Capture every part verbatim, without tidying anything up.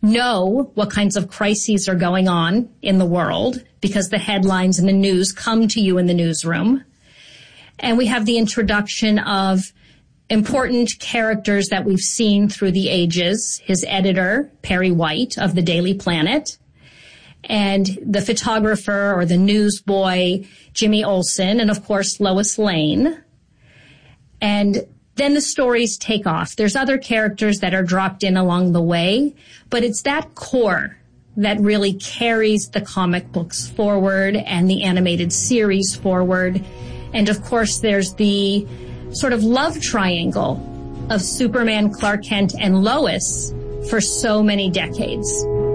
know what kinds of crises are going on in the world because the headlines and the news come to you in the newsroom. And we have the introduction of important characters that we've seen through the ages. His editor, Perry White of the Daily Planet, and the photographer or the newsboy, Jimmy Olsen, and of course, Lois Lane. And then the stories take off. There's other characters that are dropped in along the way, but it's that core that really carries the comic books forward and the animated series forward. And of course, there's the sort of love triangle of Superman, Clark Kent, and Lois for so many decades.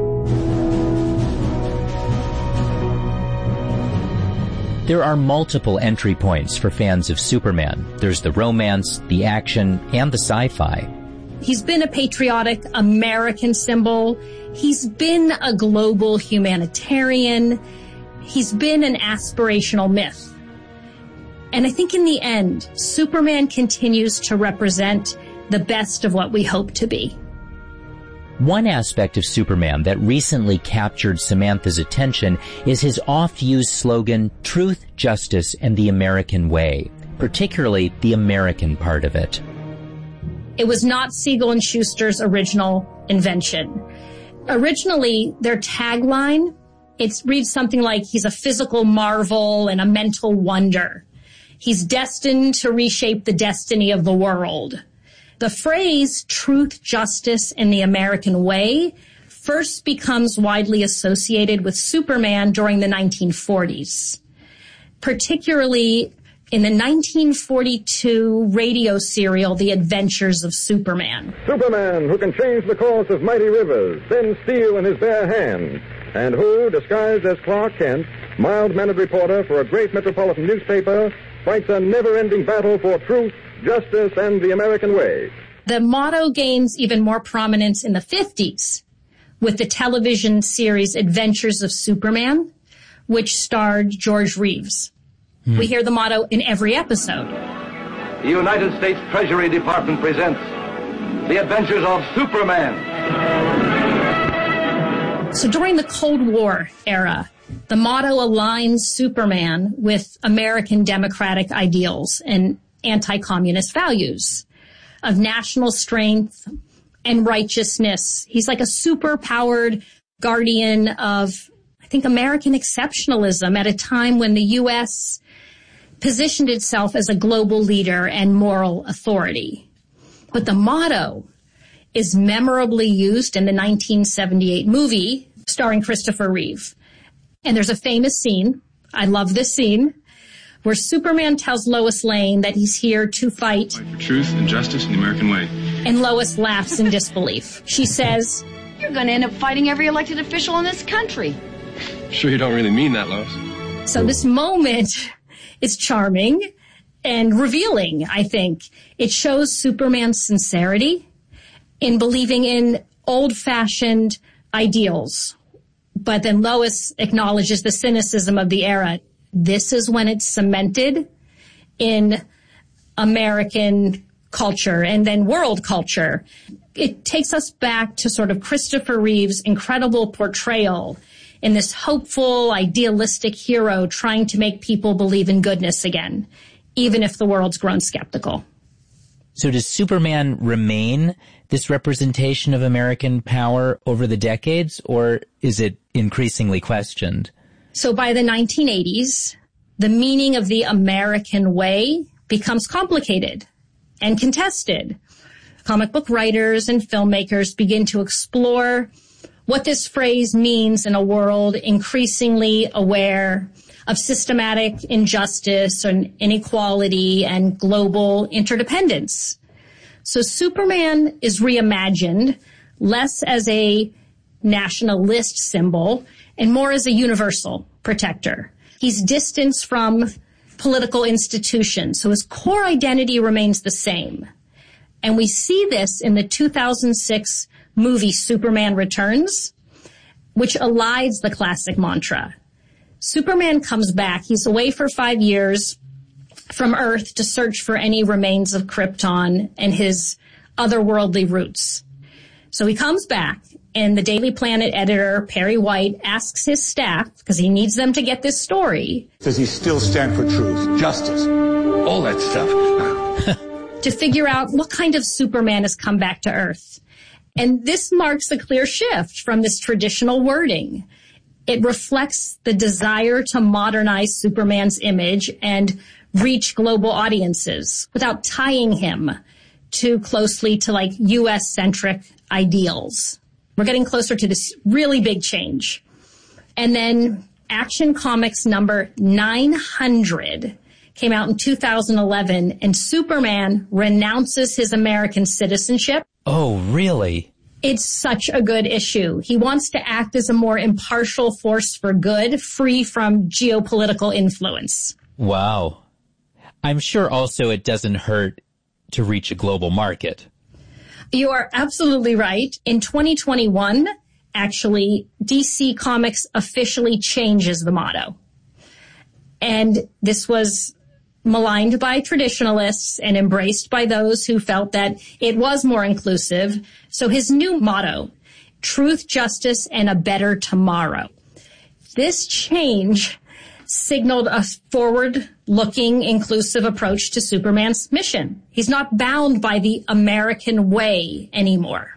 There are multiple entry points for fans of Superman. There's the romance, the action, and the sci-fi. He's been a patriotic American symbol. He's been a global humanitarian. He's been an aspirational myth. And I think in the end, Superman continues to represent the best of what we hope to be. One aspect of Superman that recently captured Samantha's attention is his oft-used slogan, Truth, Justice, and the American Way, particularly the American part of it. It was not Siegel and Schuster's original invention. Originally, their tagline, it reads something like, he's a physical marvel and a mental wonder. He's destined to reshape the destiny of the world. The phrase truth, justice, and the American way first becomes widely associated with Superman during the nineteen forties, particularly in the nineteen forty-two radio serial, The Adventures of Superman. Superman, who can change the course of mighty rivers, bend steel in his bare hand, and who, disguised as Clark Kent, mild-mannered reporter for a great metropolitan newspaper, fights a never-ending battle for truth, justice, and the American way. The motto gains even more prominence in the fifties with the television series Adventures of Superman, which starred George Reeves. Hmm. We hear the motto in every episode. The United States Treasury Department presents The Adventures of Superman. So during the Cold War era, the motto aligns Superman with American democratic ideals and anti-communist values of national strength and righteousness. He's like a super-powered guardian of, I think, American exceptionalism at a time when the U S positioned itself as a global leader and moral authority. But the motto is memorably used in the nineteen seventy-eight movie starring Christopher Reeve. And there's a famous scene, I love this scene, where Superman tells Lois Lane that he's here to fight, fight for truth and justice in the American way. And Lois laughs in disbelief. She says, "You're going to end up fighting every elected official in this country." Sure you don't really mean that, Lois. So this moment is charming and revealing, I think. It shows Superman's sincerity in believing in old-fashioned ideals. But then Lois acknowledges the cynicism of the era. This is when it's cemented in American culture and then world culture. It takes us back to sort of Christopher Reeve's incredible portrayal in this hopeful, idealistic hero trying to make people believe in goodness again, even if the world's grown skeptical. So does Superman remain this representation of American power over the decades, or is it increasingly questioned? So by the nineteen eighties, the meaning of the American way becomes complicated and contested. Comic book writers and filmmakers begin to explore what this phrase means in a world increasingly aware of systematic injustice and inequality and global interdependence. So Superman is reimagined less as a nationalist symbol and more as a universal protector. He's distanced from political institutions, so his core identity remains the same. And we see this in the two thousand six movie Superman Returns, which elides the classic mantra. Superman comes back. He's away for five years from Earth to search for any remains of Krypton and his otherworldly roots. So he comes back, And the Daily Planet editor, Perry White, asks his staff, because he needs them to get this story. Does he still stand for truth, justice, all that stuff? To figure out what kind of Superman has come back to Earth. And this marks a clear shift from this traditional wording. It reflects the desire to modernize Superman's image and reach global audiences without tying him too closely to like U S-centric ideals. We're getting closer to this really big change. And then Action Comics number nine hundred came out in two thousand eleven, and Superman renounces his American citizenship. Oh, really? It's such a good issue. He wants to act as a more impartial force for good, free from geopolitical influence. Wow. I'm sure also it doesn't hurt to reach a global market. You are absolutely right. In twenty twenty-one, actually, D C Comics officially changes the motto. And this was maligned by traditionalists and embraced by those who felt that it was more inclusive. So his new motto, truth, justice, and a better tomorrow. This change signaled a forward-looking, inclusive approach to Superman's mission. He's not bound by the American way anymore.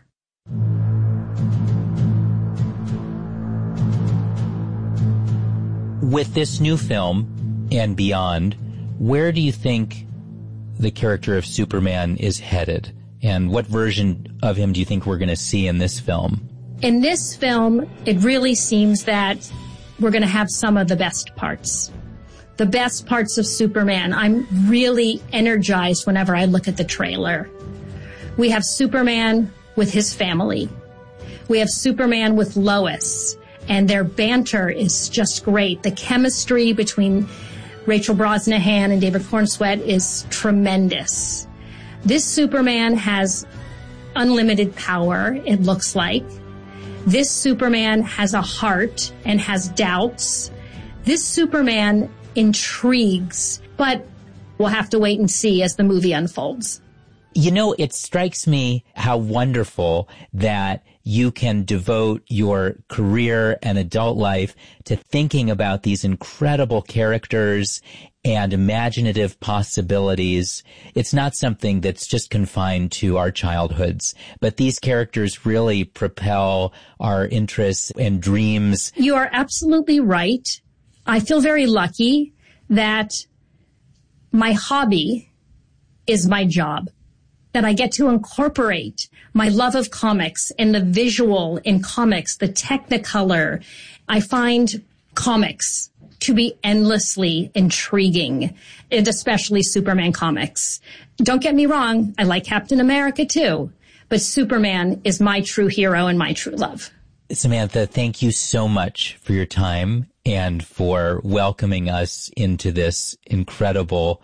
With this new film and beyond, where do you think the character of Superman is headed? And what version of him do you think we're going to see in this film? In this film, it really seems that we're going to have some of the best parts. The best parts of Superman. I'm really energized whenever I look at the trailer. We have Superman with his family. We have Superman with Lois, and their banter is just great. The chemistry between Rachel Brosnahan and David Cornsweet is tremendous. This Superman has unlimited power, it looks like. This Superman has a heart and has doubts. This Superman intrigues, but we'll have to wait and see as the movie unfolds. You know, it strikes me how wonderful that you can devote your career and adult life to thinking about these incredible characters and imaginative possibilities. It's not something that's just confined to our childhoods, but these characters really propel our interests and dreams. You are absolutely right. I feel very lucky that my hobby is my job, that I get to incorporate my love of comics and the visual in comics, the technicolor. I find comics to be endlessly intriguing, and especially Superman comics. Don't get me wrong, I like Captain America too, but Superman is my true hero and my true love. Samantha, thank you so much for your time and for welcoming us into this incredible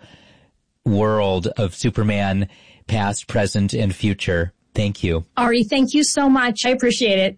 world of Superman, past, present, and future. Thank you. Ari, thank you so much. I appreciate it.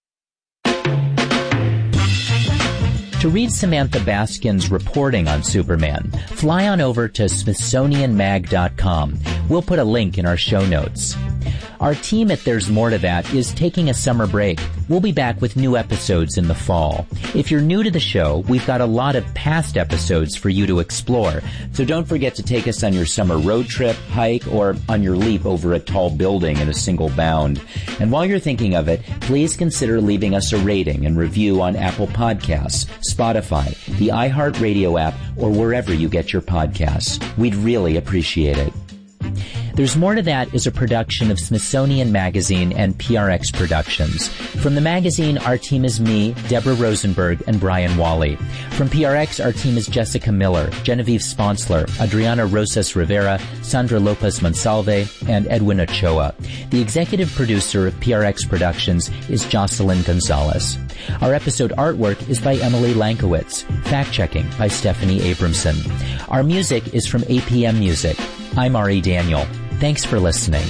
To read Samantha Baskin's reporting on Superman, fly on over to Smithsonian Mag dot com. We'll put a link in our show notes. Our team at There's More to That is taking a summer break. We'll be back with new episodes in the fall. If you're new to the show, we've got a lot of past episodes for you to explore. So don't forget to take us on your summer road trip, hike, or on your leap over a tall building in a single bound. And while you're thinking of it, please consider leaving us a rating and review on Apple Podcasts, Spotify, the iHeartRadio app, or wherever you get your podcasts. We'd really appreciate it. There's More to That is a production of Smithsonian Magazine and P R X Productions. From the magazine, our team is me, Deborah Rosenberg, and Brian Wally. From P R X, our team is Jessica Miller, Genevieve Sponsler, Adriana Rosas Rivera, Sandra Lopez Monsalve, and Edwin Ochoa. The executive producer of P R X Productions is Jocelyn Gonzalez. Our episode artwork is by Emily Lankowitz. Fact-checking by Stephanie Abramson. Our music is from A P M Music. I'm Ari Daniel. Thanks for listening.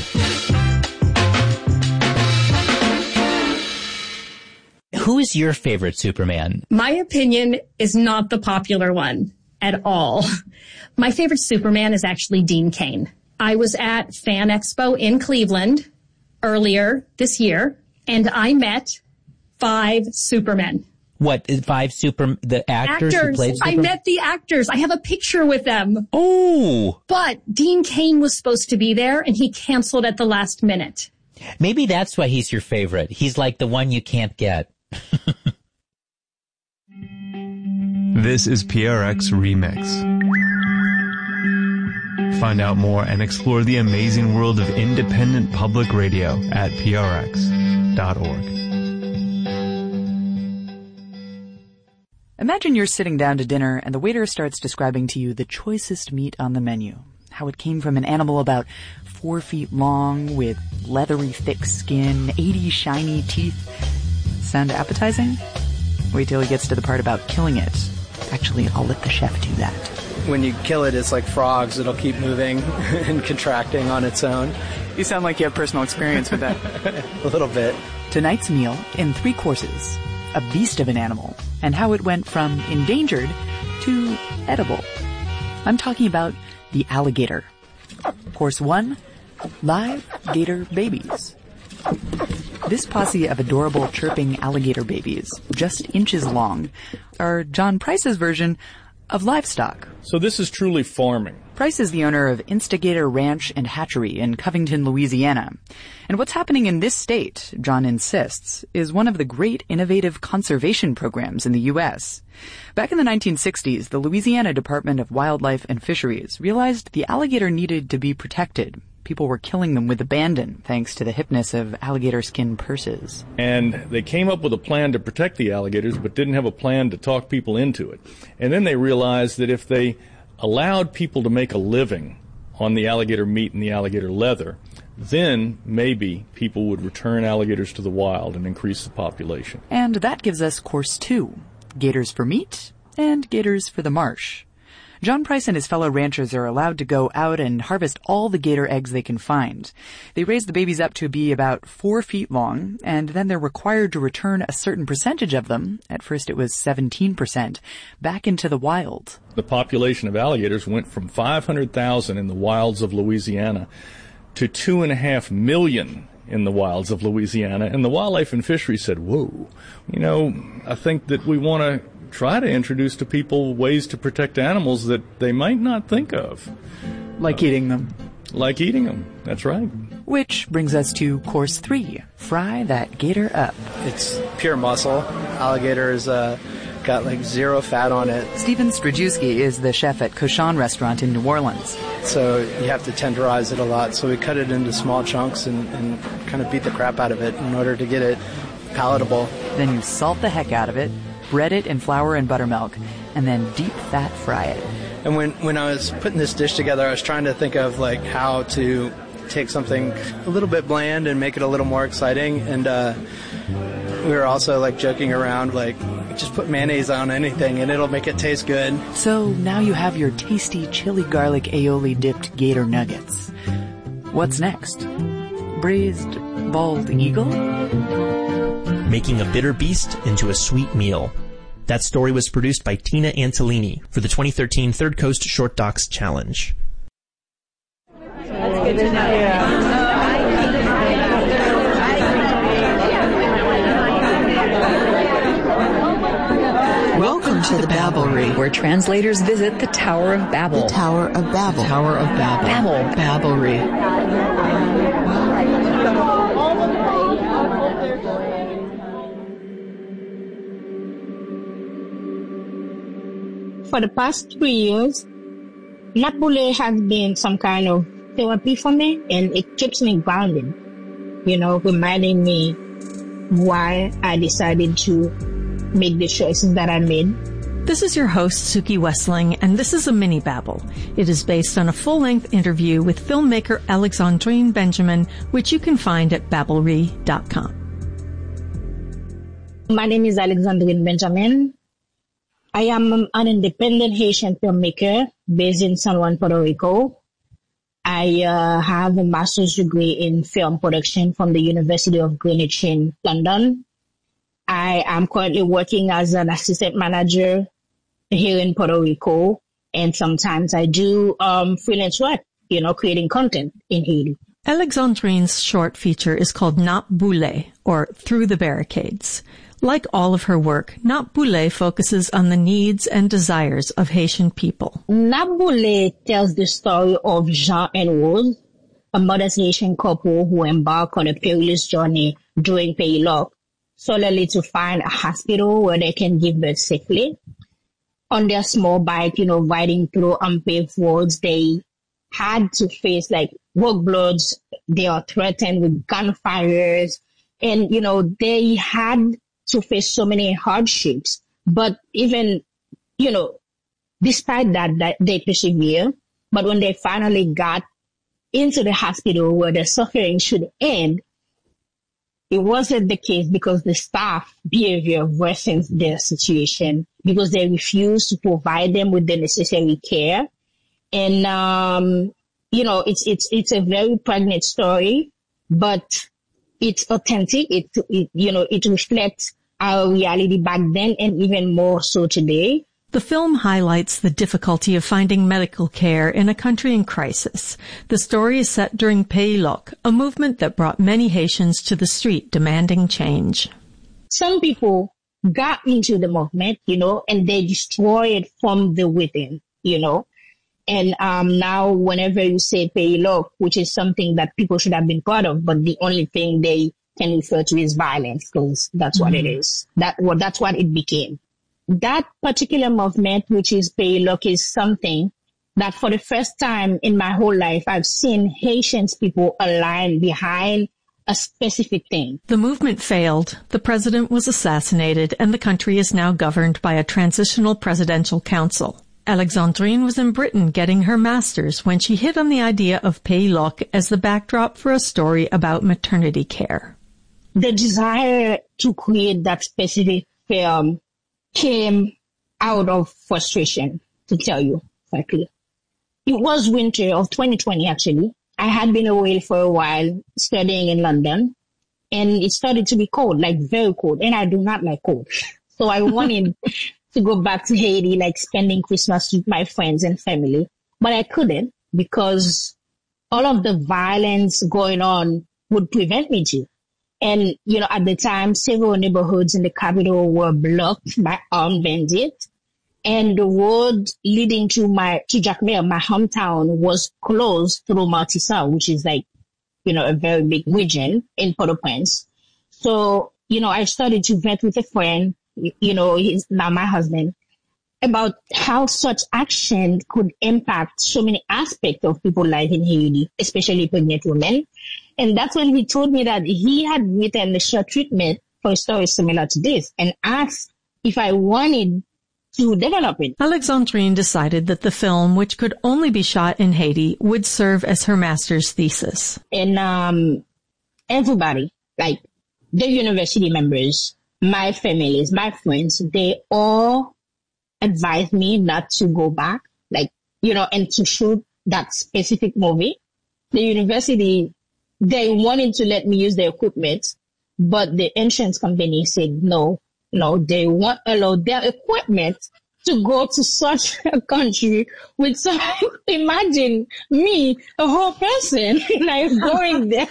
Who is your favorite Superman? My opinion is not the popular one at all. My favorite Superman is actually Dean Cain. I was at Fan Expo in Cleveland earlier this year, and I met five Supermen. What, five super, the actors, actors. who played Superman? I met the actors. I have a picture with them. Oh! But Dean Cain was supposed to be there, and he canceled at the last minute. Maybe that's why he's your favorite. He's like the one you can't get. This is P R X Remix. Find out more and explore the amazing world of independent public radio at P R X dot org. Imagine you're sitting down to dinner and the waiter starts describing to you the choicest meat on the menu. How it came from an animal about four feet long with leathery thick skin, eighty shiny teeth. Sound appetizing? Wait till he gets to the part about killing it. Actually, I'll let the chef do that. When you kill it, it's like frogs. It'll keep moving and contracting on its own. You sound like you have personal experience with that. A little bit. Tonight's meal in three courses. A beast of an animal, and how it went from endangered to edible. I'm talking about the alligator. Course one, live gator babies. This posse of adorable chirping alligator babies, just inches long, are John Price's version of livestock. So this is truly farming. Price is the owner of Instigator Ranch and Hatchery in Covington, Louisiana. And what's happening in this state, John insists, is one of the great innovative conservation programs in the U S. Back in the nineteen sixties, the Louisiana Department of Wildlife and Fisheries realized the alligator needed to be protected. People were killing them with abandon, thanks to the hipness of alligator skin purses. And they came up with a plan to protect the alligators, but didn't have a plan to talk people into it. And then they realized that if they allowed people to make a living on the alligator meat and the alligator leather, then maybe people would return alligators to the wild and increase the population. And that gives us course two, gators for meat and gators for the marsh. John Price and his fellow ranchers are allowed to go out and harvest all the gator eggs they can find. They raise the babies up to be about four feet long, and then they're required to return a certain percentage of them, at first it was seventeen percent, back into the wild. The population of alligators went from five hundred thousand in the wilds of Louisiana to two and a half million in the wilds of Louisiana, and the Wildlife and Fisheries said, whoa, you know, I think that we want to try to introduce to people ways to protect animals that they might not think of. Like uh, eating them. Like eating them, that's right. Which brings us to course three, fry that gator up. It's pure muscle. Alligator's uh, got like zero fat on it. Stephen Strajewski is the chef at Cochon Restaurant in New Orleans. So you have to tenderize it a lot. So we cut it into small chunks and, and kind of beat the crap out of it in order to get it palatable. Then you salt the heck out of it, bread it in flour and buttermilk, and then deep fat fry it. And when, when I was putting this dish together, I was trying to think of like how to take something a little bit bland and make it a little more exciting. And uh, we were also like joking around, like just put mayonnaise on anything and it'll make it taste good. So now you have your tasty chili garlic aioli dipped gator nuggets. What's next? Braised bald eagle? Making a bitter beast into a sweet meal. That story was produced by Tina Antolini for the twenty thirteen Third Coast Short Docs Challenge. That's good to know. Welcome to the Babblery, where translators visit the Tower of Babel. The Tower of Babel. The Tower of Babel. Babel. Babblery. For the past three years, Napoli has been some kind of therapy for me, and it keeps me grounded, you know, reminding me why I decided to make the choices that I made. This is your host, Suki Wessling, and this is a mini babble. It is based on a full-length interview with filmmaker Alexandrine Benjamin, which you can find at babblery dot com. My name is Alexandrine Benjamin. I am an independent Haitian filmmaker based in San Juan, Puerto Rico. I uh, have a master's degree in film production from the University of Greenwich in London. I am currently working as an assistant manager here in Puerto Rico, and sometimes I do um, freelance work, you know, creating content in Haiti. Alexandrine's short feature is called Naap Boule, or Through the Barricades. Like all of her work, Naap Boule focuses on the needs and desires of Haitian people. Naap Boule tells the story of Jean and Rose, a modest Haitian couple who embark on a perilous journey during Pays Loc, solely to find a hospital where they can give birth safely. On their small bike, you know, riding through unpaved roads, they had to face like roadblocks. They are threatened with gunfires, and you know they had to face so many hardships. But even, you know, despite that, that they persevere. But when they finally got into the hospital where the suffering should end, it wasn't the case because the staff behavior worsened their situation because they refused to provide them with the necessary care. And, um, you know, it's, it's, it's a very pregnant story, but it's authentic. It, it, you know, it reflects our reality back then and even more so today. The film highlights the difficulty of finding medical care in a country in crisis. The story is set during Pays Loc, a movement that brought many Haitians to the street demanding change. Some people got into the movement, you know, and they destroyed it from the within, you know. And um now whenever you say Pays Loc, which is something that people should have been part of, but the only thing they can refer to is violence, because that's mm-hmm. what it is. That well, that's what it became. That particular movement, which is Pays Loc, is something that for the first time in my whole life, I've seen Haitians people align behind a specific thing. The movement failed, the president was assassinated, and the country is now governed by a transitional presidential council. Alexandrine was in Britain getting her master's when she hit on the idea of Pays Loc as the backdrop for a story about maternity care. The desire to create that specific film came out of frustration, to tell you frankly. It was winter of twenty twenty, actually. I had been away for a while studying in London, and it started to be cold, like very cold, and I do not like cold. So I wanted to go back to Haiti, like spending Christmas with my friends and family, but I couldn't because all of the violence going on would prevent me to. And, you know, at the time, several neighborhoods in the capital were blocked by armed bandits. And the road leading to my, to Jacmel, my hometown, was closed through Martissa, which is like, you know, a very big region in Port-au-Prince. So, you know, I started to vent with a friend, you know, he's now my husband, about how such action could impact so many aspects of people's life in Haiti, especially pregnant women. And that's when he told me that he had written a short treatment for a story similar to this and asked if I wanted to develop it. Alexandrine decided that the film, which could only be shot in Haiti, would serve as her master's thesis. And um, everybody, like the university members, my families, my friends, they all advised me not to go back, like, you know, and to shoot that specific movie. The university, they wanted to let me use their equipment, but the insurance company said no, no, they won't allow their equipment to go to such a country with some, imagine me, a whole person, like going there.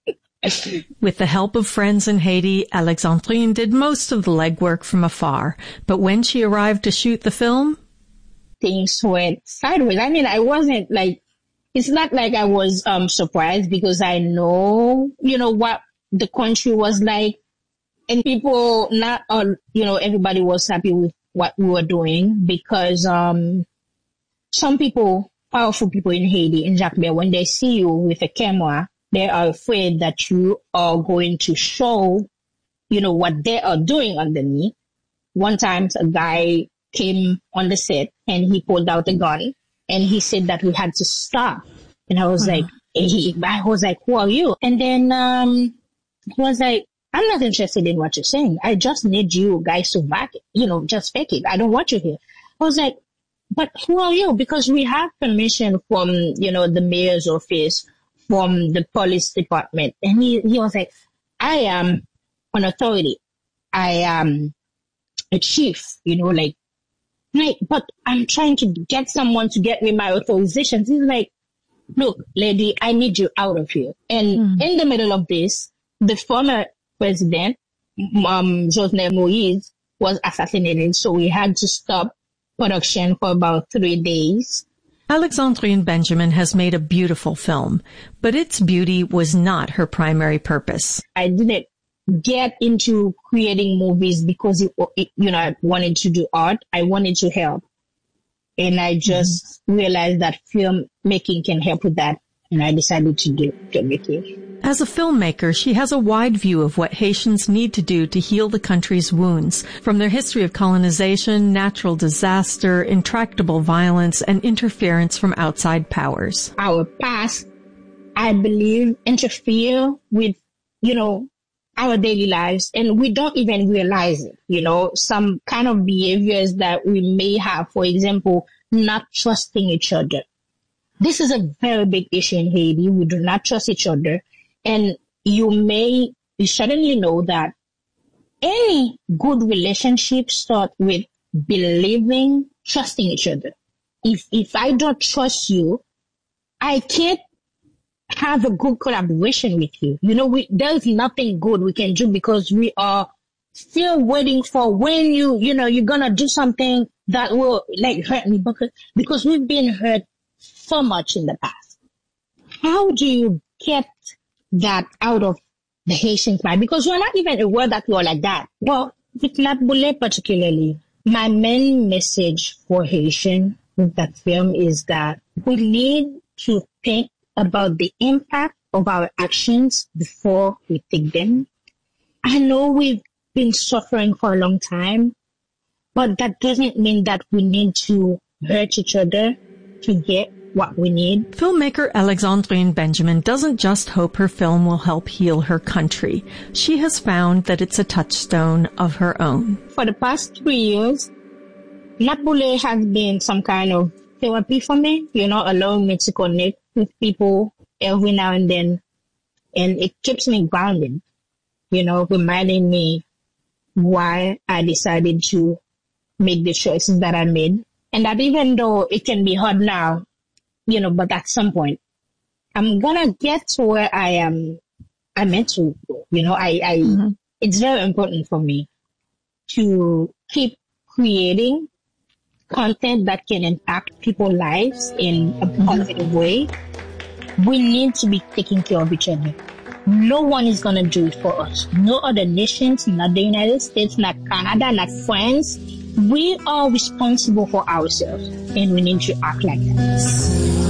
With the help of friends in Haiti, Alexandrine did most of the legwork from afar. But when she arrived to shoot the film, things went sideways. I mean, I wasn't like, it's not like I was um surprised because I know, you know, what the country was like. And people, not all, you know, everybody was happy with what we were doing because um some people, powerful people in Haiti, in Jacmel, when they see you with a camera, they are afraid that you are going to show, you know, what they are doing underneath. One time a guy came on the set and he pulled out a gun and he said that we had to stop. And I was uh-huh. like, he, I was like, who are you? And then um he was like, I'm not interested in what you're saying. I just need you guys to back it, you know, just fake it. I don't want you here. I was like, but who are you? Because we have permission from, you know, the mayor's office, from the police department. And he, he was like, I am an authority. I am a chief, you know, like, like, but I'm trying to get someone to get me my authorizations. He's like, look, lady, I need you out of here. And mm. in the middle of this, the former president, um, Jovenel Moïse, was assassinated. So we had to stop production for about three days. Alexandrine Benjamin has made a beautiful film, but its beauty was not her primary purpose. I didn't get into creating movies because, it, it, you know, I wanted to do art. I wanted to help. And I just mm-hmm. realized that filmmaking can help with that. And I decided to do filmmaking. As a filmmaker, she has a wide view of what Haitians need to do to heal the country's wounds, from their history of colonization, natural disaster, intractable violence, and interference from outside powers. Our past, I believe, interfere with, you know, our daily lives, and we don't even realize it. You know, some kind of behaviors that we may have, for example, not trusting each other. This is a very big issue in Haiti. We do not trust each other. And you may, you certainly know that any good relationship starts with believing, trusting each other. If, if I don't trust you, I can't have a good collaboration with you. You know, we, there's nothing good we can do because we are still waiting for when you, you know, you're going to do something that will like hurt me because, because we've been hurt so much in the past. How do you get that out of the Haitian mind? Because we're not even aware that we're like that. Well, with Natboule particularly, my main message for Haitian with that film is that we need to think about the impact of our actions before we take them. I know we've been suffering for a long time, but that doesn't mean that we need to hurt each other to get what we need. Filmmaker Alexandrine Benjamin doesn't just hope her film will help heal her country. She has found that it's a touchstone of her own. For the past three years, Natboule has been some kind of therapy for me, you know, allowing me to connect with people every now and then. And it keeps me grounded, you know, reminding me why I decided to make the choices that I made. And that even though it can be hard now, you know, but at some point, I'm gonna get to where I am, I meant to go. You know, I, I, mm-hmm. It's very important for me to keep creating content that can impact people's lives in a positive mm-hmm. way. We need to be taking care of each other. No one is gonna do it for us. No other nations, not the United States, not Canada, not France. We are responsible for ourselves, and we need to act like that.